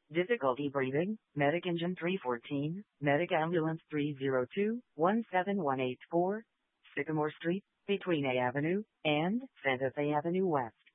Difficulty breathing, Medic Engine 314, Medic Ambulance 302, 17184, Sycamore Street, between A Avenue and Santa Fe Avenue West.